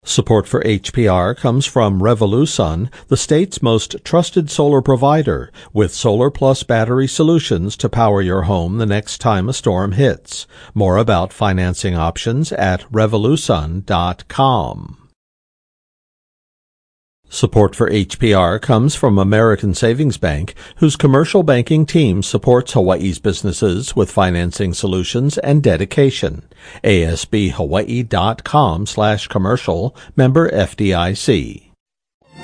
Support for HPR comes from Revolusun, the state's most trusted solar provider, with Solar Plus battery solutions to power your home the next time a storm hits. More about financing options at revolusun.com. Support for HPR comes from American Savings Bank, whose commercial banking team supports Hawaii's businesses with financing solutions and dedication. ASBHawaii.com/commercial, member FDIC.